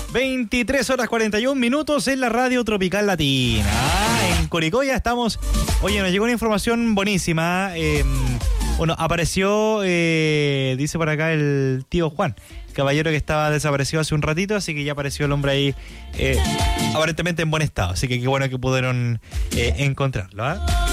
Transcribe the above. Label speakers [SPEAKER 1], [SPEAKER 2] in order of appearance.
[SPEAKER 1] 23 horas 41 minutos en la radio Tropical Latina. En Curicó ya estamos. Oye, nos llegó una información buenísima. Bueno, apareció, dice por acá el tío Juan, caballero que estaba desaparecido hace un ratito, así que ya apareció el hombre ahí, aparentemente en buen estado. Así que qué bueno que pudieron encontrarlo, ¿ah?